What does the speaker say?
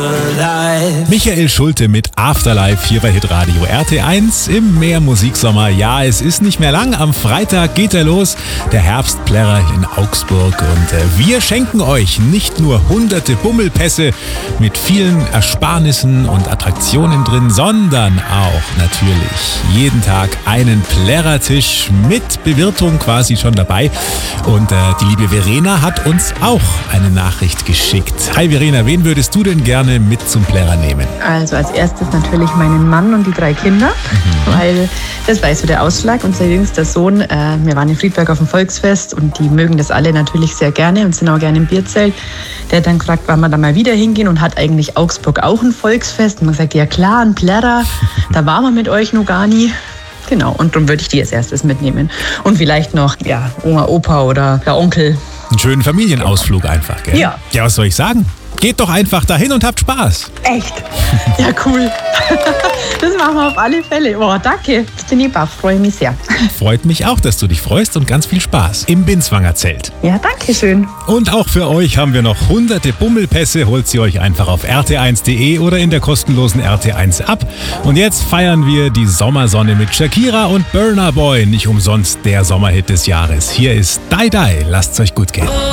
Michael Schulte mit Afterlife hier bei Hitradio RT1 im Meermusiksommer. Ja, es ist nicht mehr lang. Am Freitag geht er los, der Herbstplärrer in Augsburg. Und wir schenken euch nicht nur hunderte Bummelpässe mit vielen Ersparnissen und Attraktionen drin, sondern auch natürlich jeden Tag einen Plärrertisch mit Bewirtung quasi schon dabei. Und die liebe Verena hat uns auch eine Nachricht geschickt. Hi Verena, wen würdest du denn gerne mit zum Plärrer nehmen? Also als erstes natürlich meinen Mann und die 3 Kinder, weil das war so der Ausschlag. Unser jüngster Sohn, wir waren in Friedberg auf dem Volksfest und die mögen das alle natürlich sehr gerne und sind auch gerne im Bierzelt. Der hat dann gefragt, wann wir da mal wieder hingehen und hat eigentlich Augsburg auch ein Volksfest. Und man sagt, ja klar, ein Plärrer, da waren wir mit euch noch gar nie. Genau, und darum würde ich die als erstes mitnehmen. Und vielleicht noch, ja, Oma, Opa oder der Onkel. Einen schönen Familienausflug einfach, gell? Ja. Ja, was soll ich sagen? Geht doch einfach dahin und habt Spaß. Echt? Ja, cool. Das machen wir auf alle Fälle. Oh, danke. Das bin ich baff, freue mich sehr. Freut mich auch, dass du dich freust und ganz viel Spaß im Binswanger Zelt. Ja, danke schön. Und auch für euch haben wir noch hunderte Bummelpässe. Holt sie euch einfach auf rt1.de oder in der kostenlosen RT1 App. Und jetzt feiern wir die Sommersonne mit Shakira und Burna Boy. Nicht umsonst der Sommerhit des Jahres. Hier ist Die Die. Lasst's euch gut gehen.